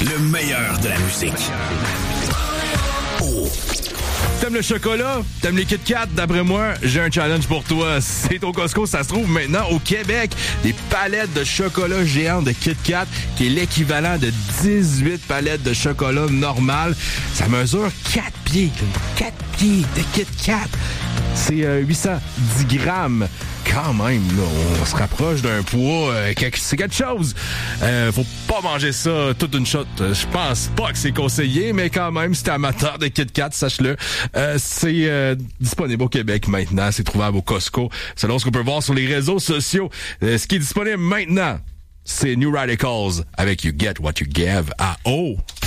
Le meilleur de la musique. Oh. T'aimes le chocolat? T'aimes les Kit Kat? D'après moi, j'ai un challenge pour toi. C'est au Costco, ça se trouve maintenant au Québec. Des palettes de chocolat géantes de Kit Kat, qui est l'équivalent de 18 palettes de chocolat normal. Ça mesure 4 pieds. 4 pieds de Kit Kat. C'est 810 grammes. Quand même, là, on se rapproche d'un poids, c'est quelque chose. Faut pas manger ça toute une shot. Je pense pas que c'est conseillé, mais quand même, si t'es amateur de Kit Kat, sache-le. C'est disponible au Québec maintenant. C'est trouvable au Costco. Selon ce qu'on peut voir sur les réseaux sociaux. Ce qui est disponible maintenant, c'est New Radicals avec You Get What You Give à O.